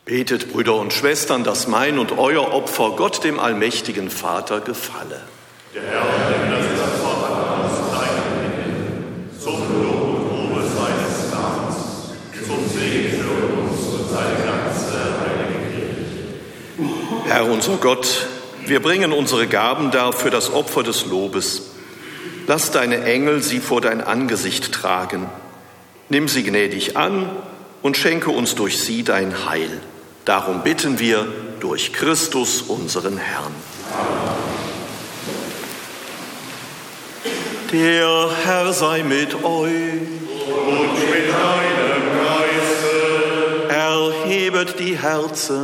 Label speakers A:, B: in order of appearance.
A: Betet, Brüder und Schwestern, dass mein und euer Opfer Gott, dem allmächtigen Vater, gefalle.
B: Der Herr, das ist das Vater aus deinem Willen, zum Lob und Ruhe seines Namens, zum Segen für uns und seine ganze heilige Kirche.
A: Herr unser Gott, wir bringen unsere Gaben dar für das Opfer des Lobes. Lass deine Engel sie vor dein Angesicht tragen. Nimm sie gnädig an und schenke uns durch sie dein Heil. Darum bitten wir durch Christus, unseren Herrn. Der Herr sei mit euch.
B: Und mit deinem Geiste.
A: Erhebet die Herzen.